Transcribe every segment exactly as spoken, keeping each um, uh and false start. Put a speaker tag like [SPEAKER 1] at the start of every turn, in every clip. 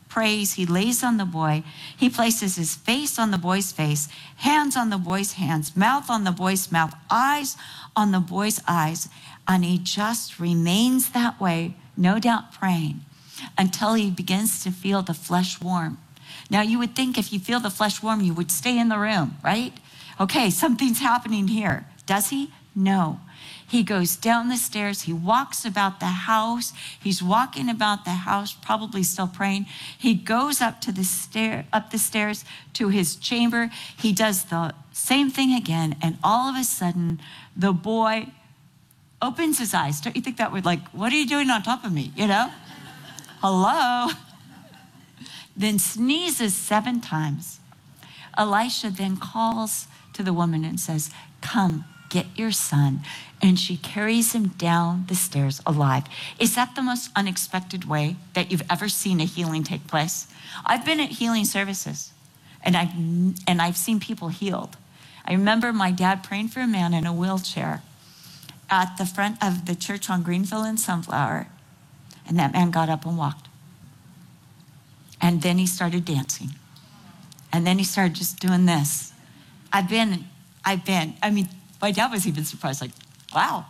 [SPEAKER 1] prays. He lays on the boy. He places his face on the boy's face, hands on the boy's hands, mouth on the boy's mouth, eyes on the boy's eyes. And he just remains that way, no doubt praying, until he begins to feel the flesh warm. Now, you would think if you feel the flesh warm, you would stay in the room, right? Okay, something's happening here. Does he? No. He goes down the stairs. He walks about the house. He's walking about the house, probably still praying. He goes up to the stair, up the stairs to his chamber. He does the same thing again, and all of a sudden, the boy opens his eyes. Don't you think that would like, what are you doing on top of me? You know? Hello? Then sneezes seven times. Elisha then calls to the woman and says, come, get your son. And she carries him down the stairs alive. Is that the most unexpected way that you've ever seen a healing take place? I've been at healing services, and I've, and I've seen people healed. I remember my dad praying for a man in a wheelchair at the front of the church on Greenville and Sunflower, and that man got up and walked. And then he started dancing. And then he started just doing this. I've been, I've been, I mean, my dad was even surprised, like, wow.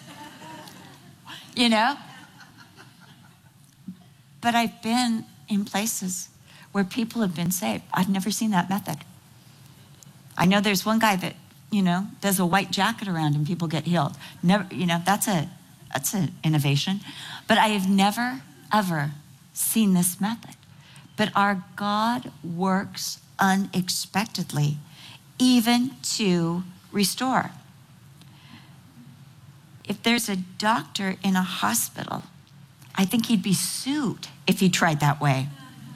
[SPEAKER 1] You know? But I've been in places where people have been saved. I've never seen that method. I know there's one guy that, you know, does a white jacket around and people get healed. Never, you know, that's a, that's an innovation. But I have never, ever seen this method. But our God works unexpectedly, even to restore. If there's a doctor in a hospital, I think he'd be sued if he tried that way.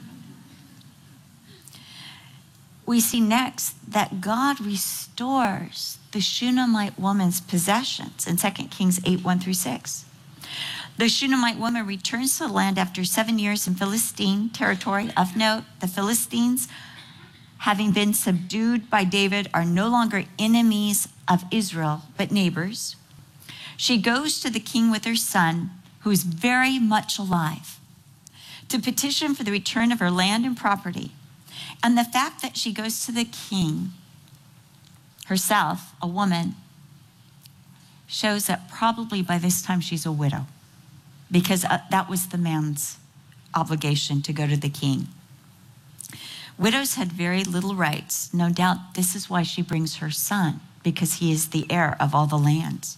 [SPEAKER 1] We see next that God restores the Shunammite woman's possessions in Second Kings eight, one through six. The Shunammite woman returns to the land after seven years in Philistine territory. Of note, the Philistines, having been subdued by David, are no longer enemies of Israel, but neighbors. She goes to the king with her son, who is very much alive, to petition for the return of her land and property. And the fact that she goes to the king herself, a woman, shows that probably by this time she's a widow, because uh, that was the man's obligation to go to the king. Widows had very little rights. No doubt this is why she brings her son, because he is the heir of all the lands.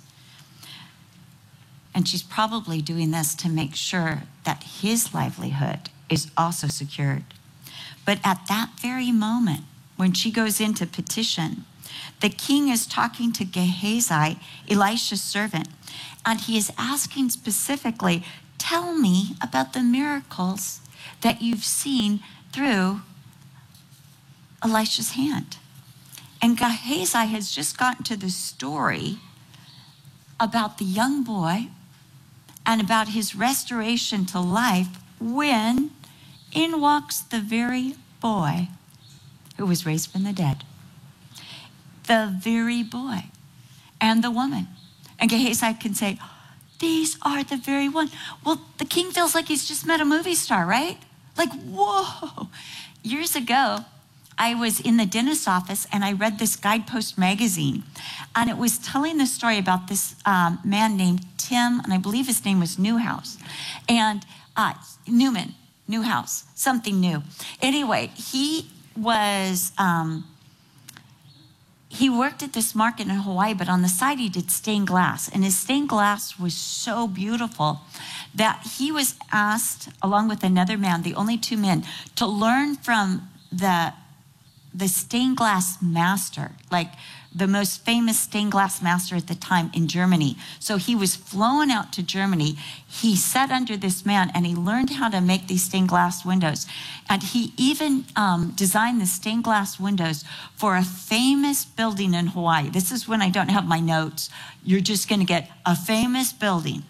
[SPEAKER 1] And she's probably doing this to make sure that his livelihood is also secured. But at that very moment, when she goes in to petition, the king is talking to Gehazi, Elisha's servant, and he is asking specifically, tell me about the miracles that you've seen through Elisha's hand. And Gehazi has just gotten to the story about the young boy and about his restoration to life when in walks the very boy who was raised from the dead. The very boy and the woman. And Gehazi can say, these are the very one. Well, the king feels like he's just met a movie star, right? Like, whoa. Years ago, I was in the dentist's office and I read this Guidepost magazine, and it was telling the story about this um, man named Tim, and I believe his name was Newhouse, and uh, Newman, Newhouse, something new. Anyway, he was, um, he worked at this market in Hawaii, but on the side he did stained glass, and his stained glass was so beautiful that he was asked, along with another man, the only two men, to learn from the the stained glass master, like the most famous stained glass master at the time in Germany. So he was flown out to Germany. He sat under this man and he learned how to make these stained glass windows. And he even um, designed the stained glass windows for a famous building in Hawaii. This is when I don't have my notes. You're just gonna get a famous building.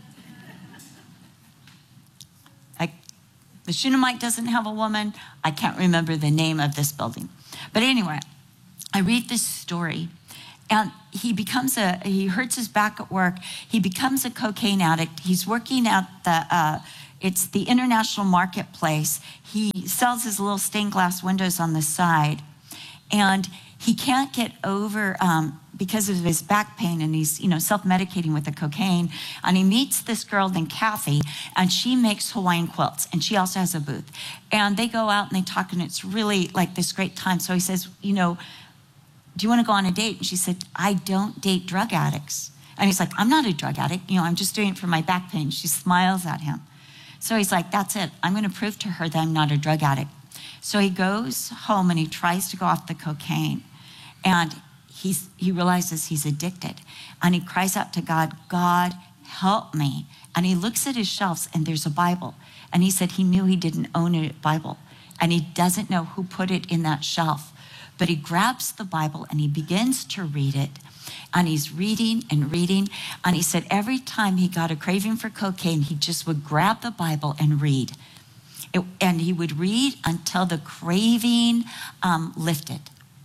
[SPEAKER 1] Like, the Shunammite doesn't have a woman. I can't remember the name of this building. But anyway, I read this story, and he becomes a, he hurts his back at work. He becomes a cocaine addict. He's working at the, uh, It's the International Marketplace. He sells his little stained glass windows on the side. And he can't get over, um, because of his back pain, and he's, you know, self-medicating with the cocaine. And he meets this girl named Kathy, and she makes Hawaiian quilts, and she also has a booth. And they go out and they talk, and it's really like this great time. So he says, you know, do you want to go on a date? And she said, I don't date drug addicts. And he's like, I'm not a drug addict. You know, I'm just doing it for my back pain. She smiles at him. So he's like, that's it. I'm going to prove to her that I'm not a drug addict. So he goes home and he tries to go off the cocaine. And he's, he realizes he's addicted. And he cries out to God, God, help me. And he looks at his shelves and there's a Bible. And he said he knew he didn't own a Bible. And he doesn't know who put it in that shelf. But he grabs the Bible and he begins to read it. And he's reading and reading. And he said every time he got a craving for cocaine, he just would grab the Bible and read. It, and he would read until the craving um, lifted.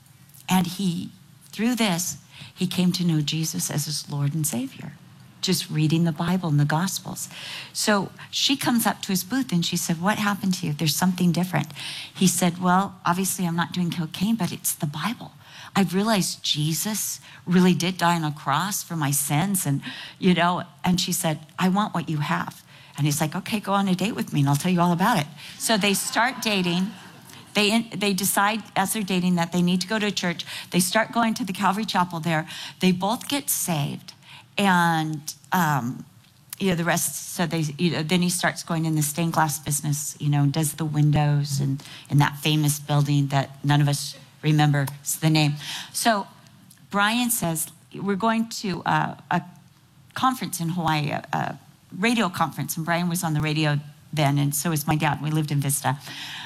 [SPEAKER 1] And he, through this, he came to know Jesus as his Lord and Savior, just reading the Bible and the Gospels. So she comes up to his booth and she said, what happened to you? There's something different. He said, well, obviously I'm not doing cocaine, but it's the Bible. I've realized Jesus really did die on a cross for my sins. And, you know, and she said, I want what you have. And he's like, okay, go on a date with me and I'll tell you all about it. So they start dating. They, they decide as they're dating that they need to go to a church. They start going to the Calvary Chapel there. They both get saved. And, um, you know, the rest, so they, you know, then he starts going in the stained glass business, you know, does the windows and in that famous building that none of us remember the name. So Brian says, we're going to uh, a conference in Hawaii, a, a radio conference. And Brian was on the radio then, and so was my dad. We lived in Vista.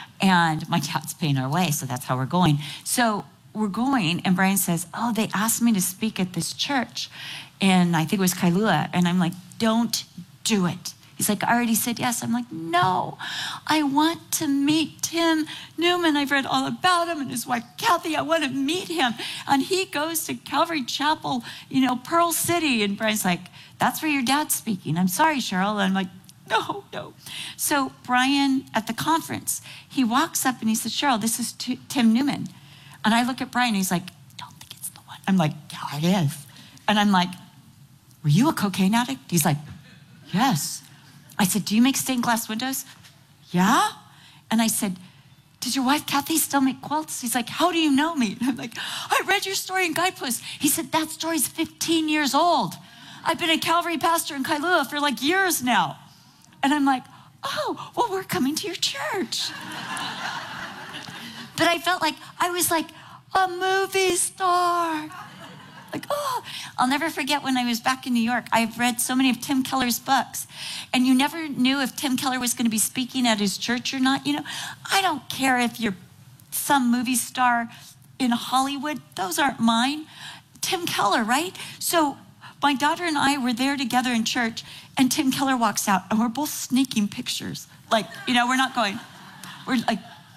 [SPEAKER 1] And my dad's paying our way, so that's how we're going. So we're going, and Brian says, oh, they asked me to speak at this church. And I think it was Kailua. And I'm like, don't do it. He's like, I already said yes. I'm like, no, I want to meet Tim Newman. I've read all about him and his wife, Kathy. I want to meet him. And he goes to Calvary Chapel, you know, Pearl City. And Brian's like, that's where your dad's speaking. I'm sorry, Cheryl. And I'm like, no, no. So Brian, at the conference, he walks up and he says, Cheryl, this is T- Tim Newman. And I look at Brian and he's like, don't think it's the one. I'm like, yeah, it is. And I'm like, were you a cocaine addict? He's like, yes. I said, do you make stained glass windows? Yeah. And I said, does your wife Kathy still make quilts? He's like, how do you know me? And I'm like, I read your story in Guidepost. He said, that story's fifteen years old. I've been a Calvary pastor in Kailua for like years now. And I'm like, oh, well, we're coming to your church. But I felt like I was like a movie star. Like, oh, I'll never forget when I was back in New York. I've read so many of Tim Keller's books. And you never knew if Tim Keller was going to be speaking at his church or not. You know, I don't care if you're some movie star in Hollywood. Those aren't mine. Tim Keller, right? So my daughter and I were there together in church, and Tim Keller walks out, and we're both sneaking pictures. Like, you know, we're not going, we're like,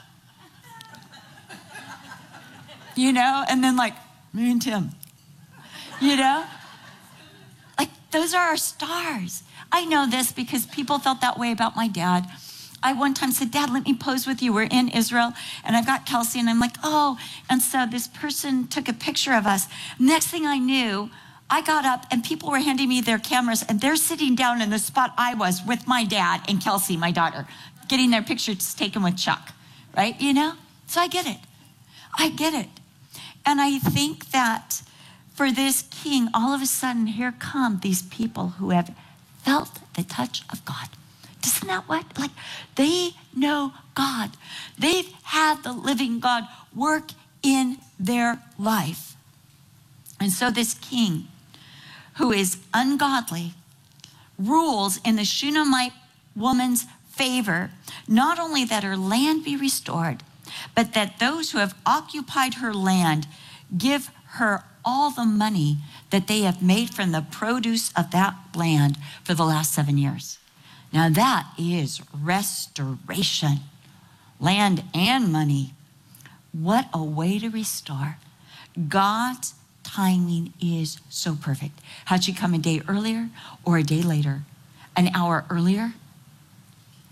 [SPEAKER 1] you know, and then like, me and Tim. You know? Like, those are our stars. I know this because people felt that way about my dad. I one time said, Dad, let me pose with you. We're in Israel, and I've got Kelsey, and I'm like, oh. And so this person took a picture of us. Next thing I knew, I got up, and people were handing me their cameras, and they're sitting down in the spot I was with my dad and Kelsey, my daughter, getting their pictures taken with Chuck, right? You know? So I get it. I get it. And I think that for this king, all of a sudden, here come these people who have felt the touch of God. Isn't that what? Like, they know God. They've had the living God work in their life. And so this king, who is ungodly, rules in the Shunammite woman's favor, not only that her land be restored, but that those who have occupied her land give her all the money that they have made from the produce of that land for the last seven years. Now that is restoration, land and money. What a way to restore. God's timing is so perfect. Had she come a day earlier or a day later, an hour earlier,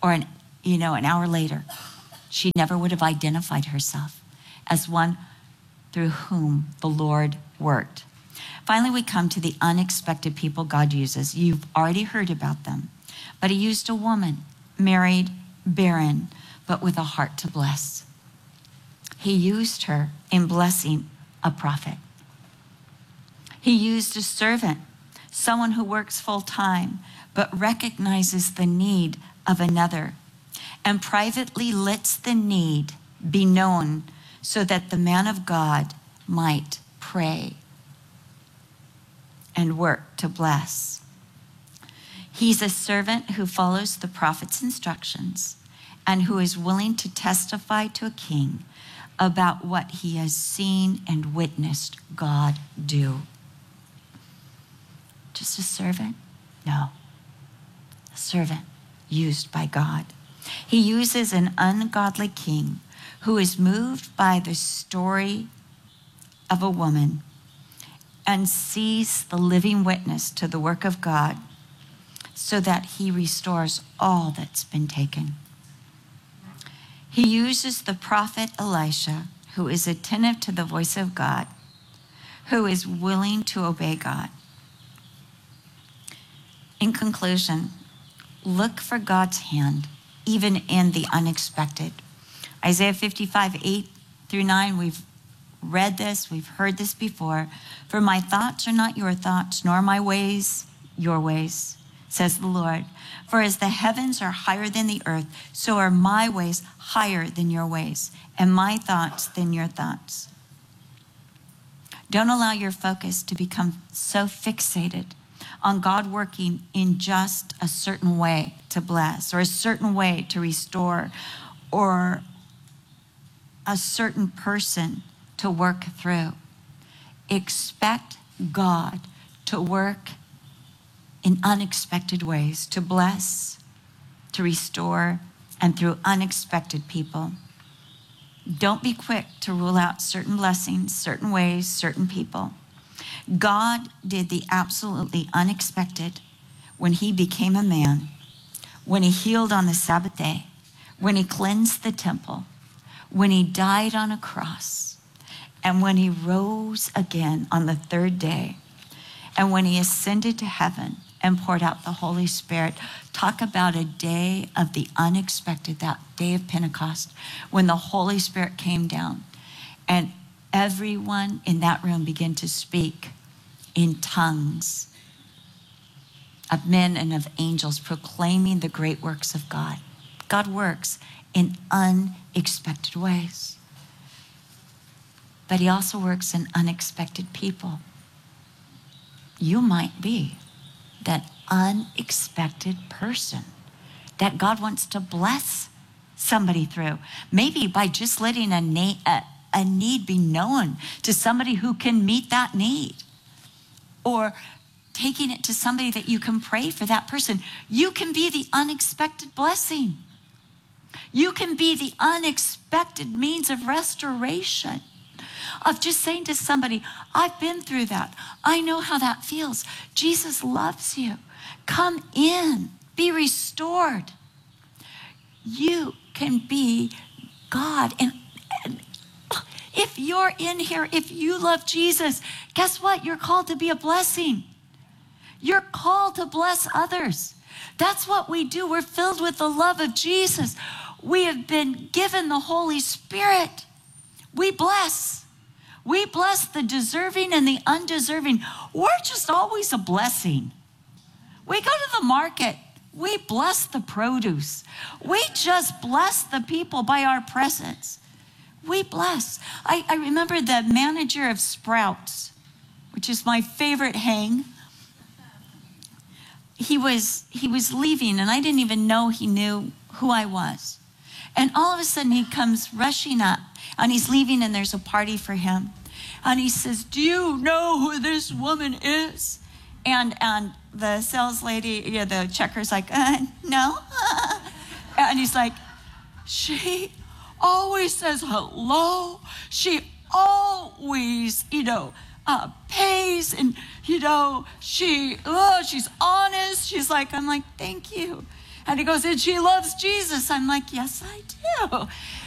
[SPEAKER 1] or an, you know, an hour later, she never would have identified herself as one through whom the Lord worked. Finally, we come to the unexpected people God uses. You've already heard about them, but he used a woman, married, barren, but with a heart to bless. He used her in blessing a prophet. He used a servant, someone who works full time, but recognizes the need of another and privately lets the need be known so that the man of God might pray and work to bless. He's a servant who follows the prophet's instructions and who is willing to testify to a king about what he has seen and witnessed God do. Just a servant? No. A servant used by God. He uses an ungodly king who is moved by the story of a woman and sees the living witness to the work of God so that he restores all that's been taken. He uses the prophet Elisha, who is attentive to the voice of God, who is willing to obey God. In conclusion, look for God's hand, even in the unexpected. Isaiah fifty-five, eight through nine, we've read this, we've heard this before. For my thoughts are not your thoughts, nor my ways your ways, says the Lord. For as the heavens are higher than the earth, so are my ways higher than your ways, and my thoughts than your thoughts. Don't allow your focus to become so fixated on God working in just a certain way to bless, or a certain way to restore, or a certain person to work through. Expect God to work in unexpected ways, to bless, to restore, and through unexpected people. Don't be quick to rule out certain blessings, certain ways, certain people. God did the absolutely unexpected when he became a man, when he healed on the Sabbath day, when he cleansed the temple, when he died on a cross, and when he rose again on the third day, and when he ascended to heaven and poured out the Holy Spirit. Talk about a day of the unexpected, that day of Pentecost, when the Holy Spirit came down and everyone in that room began to speak in tongues of men and of angels, proclaiming the great works of God. God works in unexpected ways, but he also works in unexpected people. You might be that unexpected person that God wants to bless somebody through. Maybe by just letting a, na- a, a need be known to somebody who can meet that need. Or taking it to somebody that you can pray for that person. You can be the unexpected blessing. You can be the unexpected means of restoration. Of just saying to somebody, I've been through that. I know how that feels. Jesus loves you. Come in, be restored. You can be God. And, and if you're in here, if you love Jesus, guess what? You're called to be a blessing. You're called to bless others. That's what we do. We're filled with the love of Jesus. We have been given the Holy Spirit. We bless. We bless the deserving and the undeserving. We're just always a blessing. We go to the market. We bless the produce. We just bless the people by our presence. We bless. I, I remember the manager of Sprouts, which is my favorite hang. He was, he was leaving, and I didn't even know he knew who I was. And all of a sudden, he comes rushing up, and he's leaving, and there's a party for him. And he says, do you know who this woman is? And and the sales lady, yeah, the checker's like, uh, no. And he's like, she always says hello. She always, you know, uh, pays. And, you know, she, oh, she's honest. She's like, I'm like, thank you. And he goes, and she loves Jesus. I'm like, yes, I do.